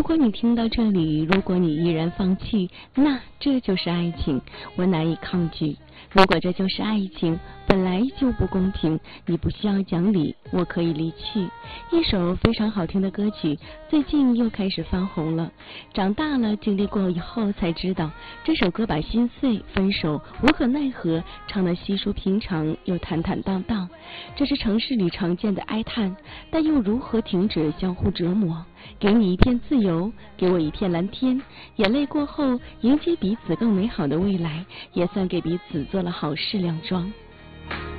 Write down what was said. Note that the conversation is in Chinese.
果你听到这里，如果你依然放弃，那这就是爱情，我难以抗拒。如果这就是爱情，本来就不公平，你不需要讲理，我可以离去。一首非常好听的歌曲，最近又开始翻红了。长大了，经历过以后才知道，这首歌把心碎、分手、无可奈何唱得稀疏平常又坦坦荡荡。这是城市里常见的哀叹，但又如何停止相互折磨？给你一片自由，给我一片蓝天，眼泪过后，迎接彼此更美好的未来，也算给彼此做了好事两桩。